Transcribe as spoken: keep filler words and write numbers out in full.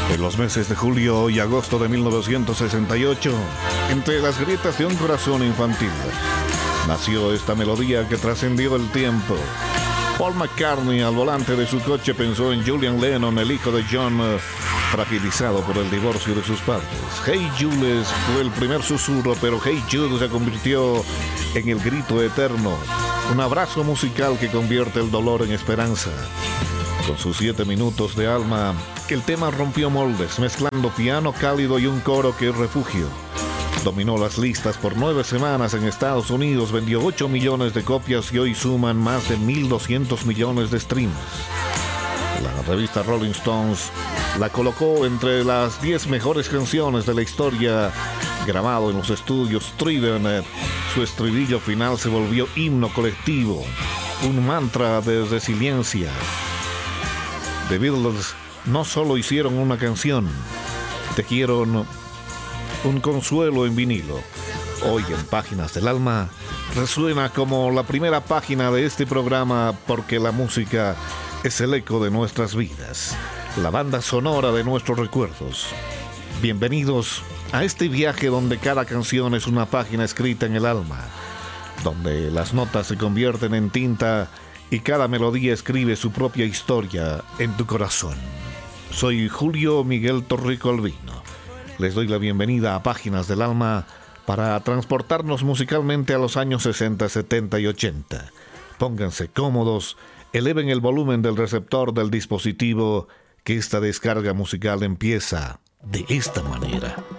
En los meses de julio y agosto de mil novecientos sesenta y ocho, entre las grietas de un corazón infantil, nació esta melodía que trascendió el tiempo. Paul McCartney, al volante de su coche, pensó en Julian Lennon, el hijo de John, uh, fragilizado por el divorcio de sus padres. Hey Jules fue el primer susurro, pero Hey Jude se convirtió en el grito eterno, un abrazo musical que convierte el dolor en esperanza. Con sus siete minutos de alma, el tema rompió moldes, mezclando piano cálido y un coro que es refugio. Dominó las listas por nueve semanas en Estados Unidos, vendió ocho millones de copias y hoy suman más de mil doscientos millones de streams. La revista Rolling Stones la colocó entre las diez mejores canciones de la historia. Grabado en los estudios Trident, su estribillo final se volvió himno colectivo, un mantra de resiliencia. The Beatles no solo hicieron una canción, tejieron un consuelo en vinilo. Hoy en Páginas del Alma resuena como la primera página de este programa porque la música es el eco de nuestras vidas, la banda sonora de nuestros recuerdos. Bienvenidos a este viaje donde cada canción es una página escrita en el alma, donde las notas se convierten en tinta y cada melodía escribe su propia historia en tu corazón. Soy Julio Miguel Torrico Albino. Les doy la bienvenida a Páginas del Alma para transportarnos musicalmente a los años sesenta, setenta y ochenta. Pónganse cómodos, eleven el volumen del receptor del dispositivo, que esta descarga musical empieza de esta manera.